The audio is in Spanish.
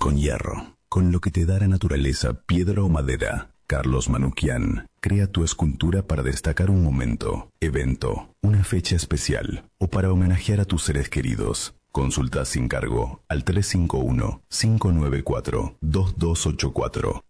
con hierro, con lo que te da la naturaleza, piedra o madera. Carlos Manukyan crea tu escultura para destacar un momento, evento, una fecha especial o para homenajear a tus seres queridos. Consulta sin cargo al 351-594-2284.